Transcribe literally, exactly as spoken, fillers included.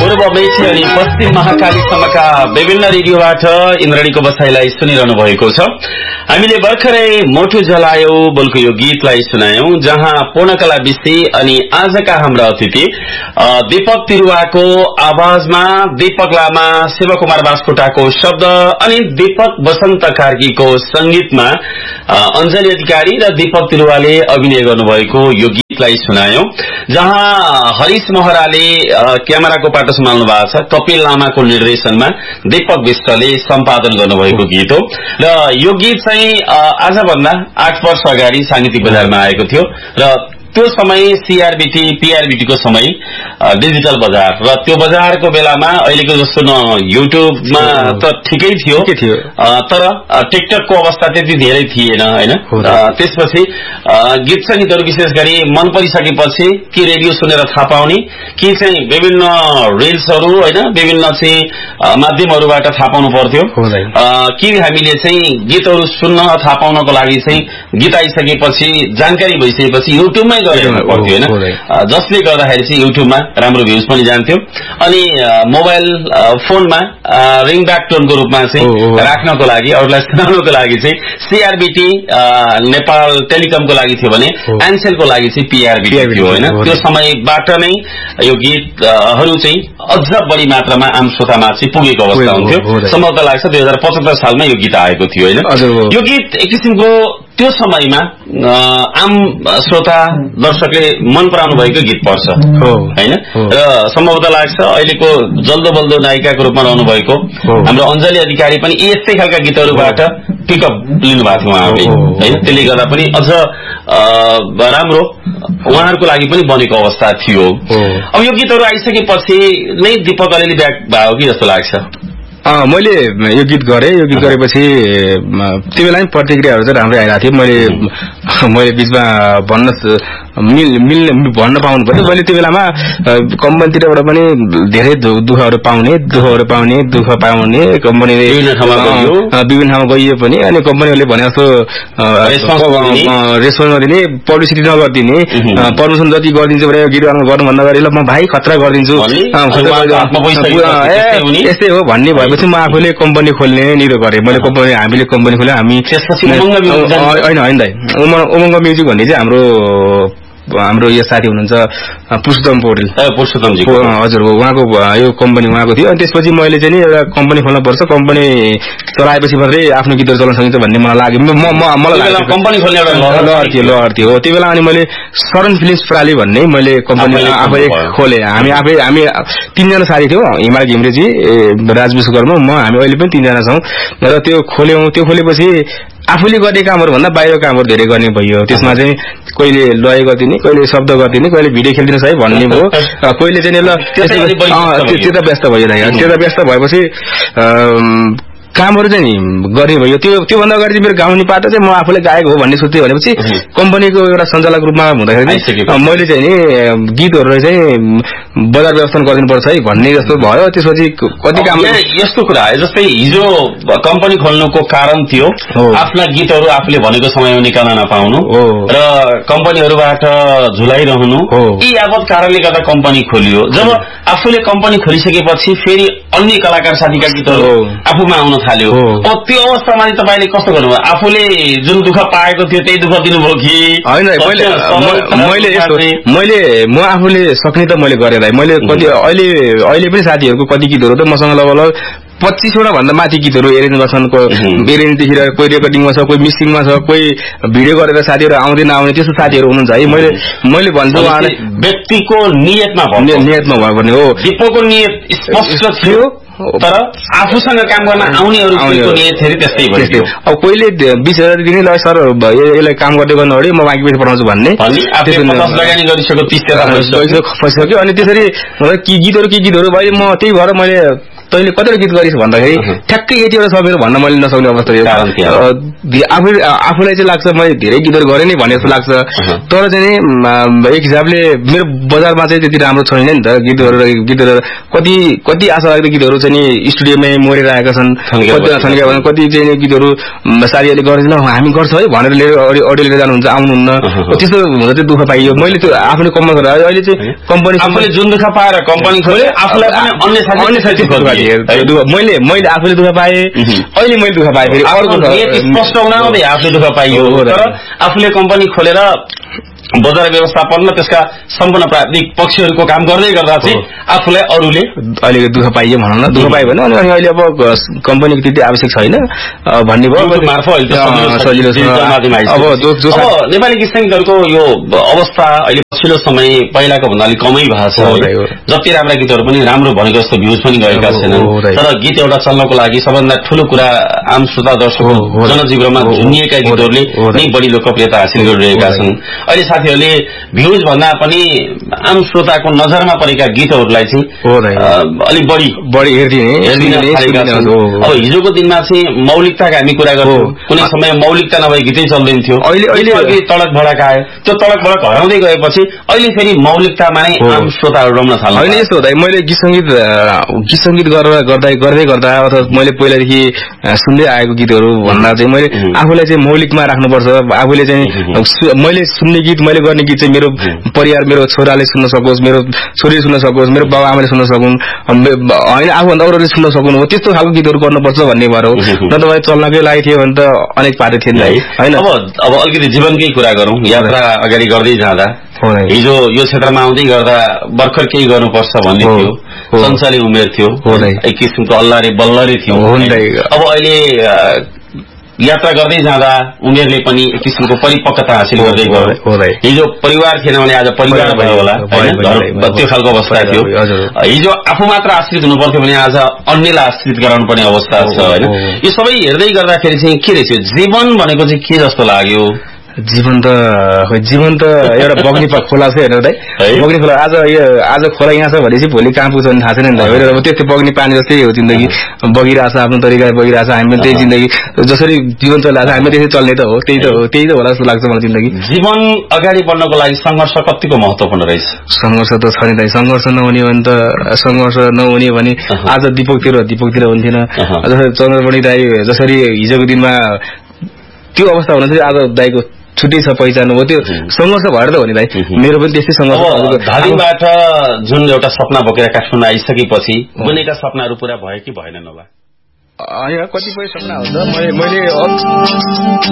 पूर्व मेची अनि पश्चिम महाकालीसम्मका विभिन्न रेडियोबाट इन्द्रणीको बसाइलाई सुनिरहनु भएको छ। हामीले भर्खरै मोटु जलायो बोलको यो गीतलाई सुनायौं, जहाँ पूर्णकला विषी अनि आजका हाम्रा अतिथि दीपक तिरुवाको आवाजमा दीपक लामा, शिवकुमार बास्कोटाको शब्द अनि दीपक वसन्त कार्कीको संगीतमा अञ्जली अधिकारी र दीपक तिरुवाले अभिनय गर्नुभएको यो गीतलाई सुनायौं, जहाँ हरीश महराले क्यामेराको पाटो सम्हाल्नु भएको छ, कपिल लामाको निर्देशनमा दीपक विष्टले सम्पादन गर्नुभएको गीत हो। र यो गीत चाहिँ आजभन्दा आठ वर्ष अगाडि साङ्गीतिक बजारमा आएको थियो र त्यो समय सीआरबीटी पीआरबीटी को समय डिजिटल बजार र त्यो बजारको बेलामा अहिलेको जस्तो न युट्युबमा त ठिकै थियो, तर टिकटकको अवस्था त्यति धेरै थिएन हैन। त्यसपछि गीत संगीतहरू विशेष गरी मन परिसकेपछि कि रेडियो सुनेर थाहा पाउने कि चाहिँ विभिन्न रिल्सहरू हैन विभिन्न चाहिँ माध्यमहरूबाट थाहा पाउनु पर्थ्यो कि हामीले चाहिँ गीतहरू सुन्न थाहा पाउनको लागि चाहिँ गीत आइसकेपछि जानकारी भइसकेपछि युट्युबमै गरेर पर्थ्यो हैन, जसले गर्दाखेरि चाहिँ युट्युबमा राम्रो भ्यूज पनि जान्थ्यो अनि मोबाइल फोनमा रिङब्याक टोनको रूपमा चाहिँ राख्नको लागि अरूलाई सुनाउनको लागि चाहिँ सीआरबीटी नेपाल टेलिकमको लागि थियो भने एनसेलको लागि चाहिँ पीआरबीटी थियो हैन। त्यो समयबाट नै यो गीतहरू चाहिँ अझ बढी मात्रामा आम श्रोतामा चाहिँ पुगेको अवस्था हुन्थ्यो। सम्भवतः लाग्छ दुई हजार पचहत्तर सालमा यो गीत आएको थियो हैन। यो गीत एक किसिमको त्यो समयमा आम श्रोता दर्शकले मन पराउनु भएको गीत पर्छ हैन। र सम्भवतः लाग्छ अहिलेको जल्दो बल्दो नायिकाको रूपमा रहनु भएको हाम्रो अञ्जली अधिकारी पनि यस्तै खालका गीतहरूबाट पिकअप लिनु भएको थियो उहाँले हैन। त्यसले गर्दा पनि अझ राम्रो उहाँहरूको लागि पनि बनेको अवस्था थियो। अब यो गीतहरू आइसकेपछि नै दीपक अलिअलि ब्याक भयो कि जस्तो लाग्छ। अँ मैले यो गीत गरेँ। यो गीत गरेपछि त्यो बेला पनि प्रतिक्रियाहरू चाहिँ राम्रै आइरहेको थियो। मैले मैले बिचमा भन्न मिल मिल्ने भन्न पाउनु पर्थ्यो। मैले त्यो बेलामा कम्पनीतिरबाट पनि धेरै दुःखहरू पाउने दुःखहरू पाउने दुःख पाउने कम्पनीले विभिन्न ठाउँमा गइयो पनि अनि कम्पनीहरूले भने जस्तो रेस्पोन्स नदिने, पब्लिसिटी नगरिदिने, प्रमोसन जति गरिदिन्छु भने गीत गर्नुभन्दा अगाडि ल म भाइ खतरा गरिदिन्छु यस्तै हो भन्ने भएपछि म आफूले कम्पनी खोल्ने निरो गरेँ। मैले कम्पनी हामीले कम्पनी खोल्यो। हामी होइन होइन दाइ उमङ्ग म्युजिक भन्ने चाहिँ हाम्रो हाम्रो यो साथी हुनुहुन्छ पुरुषोत्तम पौडेल पुरुषोत्तमजी हजुर उहाँको यो कम्पनी उहाँको थियो। अनि त्यसपछि मैले चाहिँ नि एउटा कम्पनी खोल्न पर्छ, कम्पनी चलाएपछि मात्रै आफ्नो गीतहरू चलाउन सकिन्छ भन्ने मलाई लाग्यो। मलाई कम्पनी खोल्ने एउटा लहर थियो लहर थियो त्यो बेला। अनि मैले शरण फिल्म्स प्राली भन्ने मैले कम्पनी आफै खोलेँ। हामी आफै हामी तीनजना साथी थियौँ, हिमाल घिम्रेजी, राज विश्वकर्मा, म, हामी अहिले पनि तीनजना छौँ। र त्यो खोल्यौँ। त्यो खोलेपछि आफूले गर्ने कामहरू भन्दा बाहिर कामहरू धेरै गर्ने भयो। त्यसमा चाहिँ कहिले लय गरिदिने, कहिले शब्द गरिदिने, कहिले भिडियो खेलिदिनुहोस् है भन्ने भयो, कहिले चाहिँ ल त्यता व्यस्त भयो। त्यता व्यस्त भएपछि कामहरू चाहिँ नि गर्ने भयो। त्यो त्योभन्दा अगाडि चाहिँ मेरो गाउने पाटो चाहिँ म आफूले गाएको हो भन्ने सोध्थेँ। भनेपछि कम्पनीको एउटा सञ्चालक रूपमा हुँदाखेरि मैले चाहिँ नि गीतहरूलाई चाहिँ बजार व्यवस्थापन गरिदिनुपर्छ है भन्ने जस्तो भयो। त्यसपछि कति काम यस्तो कुरा आयो जस्तै हिजो कम्पनी खोल्नुको कारण थियो आफ्ना गीतहरू आफूले भनेको समयमा निकाल्न नपाउनु र कम्पनीहरूबाट झुलाइरहनु। यी यावत कारणले गर्दा कम्पनी खोलियो। जब आफूले कम्पनी खोलिसकेपछि फेरि अन्य कलाकार साथीका गीतहरू आफूमा आउन थाल्यो। त्यो अवस्थामा चाहिँ तपाईँले कस्तो गर्नुभयो? आफूले जुन दुःख पाएको थियो त्यही दुःख दिनुभयो कि होइन? मैले मैले म आफूले सक्ने त मैले गरेँ। मैले कति अहिले अहिले पनि साथीहरूको कति गीतहरू त मसँग लगभग पच्चीसवटा भन्दा माथि गीतहरू एरेन्जमा छन्। एरेन्जदेखि कोही रेकर्डिङमा छ, कोही मिक्सिङमा छ, कोही भिडियो गरेर साथीहरू आउँदै नआउने त्यस्तो साथीहरू हुनुहुन्छ है। मैले मैले भन्छु उहाँले व्यक्तिको नियतमा नियतमा भयो भने हो। दीपकको नियत स्पष्ट थियो तर आफूसँग काम गर्न आउनेहरूको नियत फेरि त्यस्तै भयो। अब कोहीले बीस हजार दिने ल सर यसलाई काम गर्दै गर्नु अरे म बाँकी पैसा पठाउँछु भन्ने लगानी गरिसक्यो, तीस हजार फसिसक्यो। अनि त्यसरी गीतहरू के गीतहरू भयो। म त्यही भएर मैले तैँले कतिवटा गीत गरिस् भन्दाखेरि ठ्याक्कै यतिवटा सकेर भन्न मैले नसक्ने अवस्था आफू आफूलाई चाहिँ लाग्छ मैले धेरै गीतहरू गरेँ नि भन्ने जस्तो लाग्छ तर चाहिँ एक हिसाबले मेरो बजारमा चाहिँ त्यति राम्रो छैन नि त गीतहरू गीतहरू कति कति आशा लाग्दो गीतहरू चाहिँ नि स्टुडियोमै मरेर आएका छन् कति चाहिँ गीतहरू साथीहरूले गर्दैन हामी गर्छ है भनेर लिएर अडियो लिएर जानुहुन्छ आउनुहुन्न त्यस्तो हुँदा चाहिँ दुःख पाइयो मैले त्यो आफूले कम्पनी गरेर अहिले चाहिँ कम्पनी आफूले जुन दुःख पाएर कम्पनी खोले आफूलाई पनि अन्य साथी अन्य साथी मैले मैले आफूले दुःख पाएँ अहिले मैले दुःख पाएँ फेरि अर्को स्पष्ट हुनाले आफूले दुःख पाइयो तर आफूले कम्पनी खोलेर बजार व्यवस्थापनमा त्यसका सम्पूर्ण प्राविधिक पक्षहरूको काम गर्दै गर्दा चाहिँ आफूलाई अरूले अहिले दुःख पाइयो भनौँ न दुःख पाइयो भने अनि अहिले अब कम्पनीको त्यति आवश्यक छैन भन्ने भयो अब नेपाली गीत सङ्गीतहरूको यो अवस्था अहिले पछिल्लो समय पहिलाको भन्दा अलिक कमै भएको छ जति राम्रा गीतहरू पनि राम्रो भनेको जस्तो भ्युज पनि गएका छैनन् तर गीत एउटा चल्नको लागि सबभन्दा ठूलो कुरा आम श्रोता दर्शकको जनजीवनमा झुनिएका गीतहरूले नै बढी लोकप्रियता हासिल गरिरहेका छन् अहिले साथीहरूले भ्युज भन्दा पनि आम श्रोताको नजरमा परेका गीतहरूलाई चाहिँ अलिक बढी बढी हेरिदिने अब हिजोको दिनमा चाहिँ मौलिकताका हामी कुरा गर्थ्यौँ कुनै समय मौलिकता नभए गीतै चल्दैन थियो अहिले अहिले तडक भडक आयो त्यो तडक भडक हराउँदै गएपछि अहिले फेरि मौलिकतामा नै आम श्रोताहरू रम्न थाल्नु होइन यस्तो हुँदा मैले गीत सङ्गीत गीत सङ्गीत गरेर गर्दै गर्दै गर्दा अथवा मैले पहिलादेखि सुन्दै आएको गीतहरू भन्दा चाहिँ मैले आफूलाई चाहिँ मौलिकमा राख्नुपर्छ आफूले चाहिँ मैले सुन्ने गीत मैले गर्ने गीत चाहिँ मेरो परिवार मेरो छोराले सुन्न सकोस् मेरो छोरीले सुन्न सकोस् मेरो बाबा आमाले सुन्न सकुन् होइन आफूभन्दा अरूले सुन्न सकुन् हो त्यस्तो खालको गीतहरू गर्नुपर्छ भन्ने भएर हो नत्र भए चल्नकै लागि थियो भने त अनेक पाटो थिएन होइन अब अब अलिकति जीवनकै कुरा गरौँ यात्रा अगाडि गर्दै जाँदा हिजो यो क्षेत्रमा आउँदै गर्दा भर्खर केही गर्नुपर्छ भन्ने थियो सञ्चाली उमेर थियो एक किसिमको अल्लारे बल्लरे थियो अब अहिले यात्रा गर्दै जाँदा उमेरले पनि एक किसिमको परिपक्वता हासिल गर्दै गयो हिजो परिवार थिएन भने आज परिवार भयो होला होइन त्यो खालको अवस्था थियो हिजो आफू मात्र आश्रित हुनु पर्थ्यो भने आज अन्यलाई आश्रित गराउनु पर्ने अवस्था छ होइन यो सबै हेर्दै गर्दाखेरि चाहिँ के रहेछ जीवन भनेको चाहिँ के जस्तो लाग्यो जीवन त जीवन त एउटा बग्ने खोला छ हेर्नु दाइ बग्ने खोला आज यो आज खोला यहाँ छ भनेपछि भोलि कहाँ पुग्छ भने थाहा छैन नि त अब त्यस्तो बग्ने पानी जस्तै हो जिन्दगी बगिरहेछ आफ्नो तरिकाले बगिरहेछ हामी त्यही जिन्दगी जसरी जीवन चलिरहेछ हामी त्यसै चल्ने त हो त्यही त हो त्यही त होला जस्तो लाग्छ मलाई जिन्दगी जीवन अगाडि बढ्नको लागि सङ्घर्ष कतिको महत्त्वपूर्ण रहेछ सङ्घर्ष त छ नि दाइ सङ्घर्ष नहुने भने त सङ्घर्ष नहुने भने आज दिपकतिर दिपकतिर हुन्थेन जसरी चन्द्रमणि दाइ जसरी हिजोको दिनमा त्यो अवस्था हुन चाहिँ आज दाइको छुट्टै छ पहिचान हो त्यो सङ्घर्ष भएर त हो नि दाइ मेरो पनि त्यस्तै सङ्घर्ष धादिङबाट जुन एउटा सपना बोकेर काठमाडौँ आइसकेपछि बुनेका सपनाहरू पुरा भयो कि भएनन् होला होइन कतिपय सपना हुन्छ मैले मैले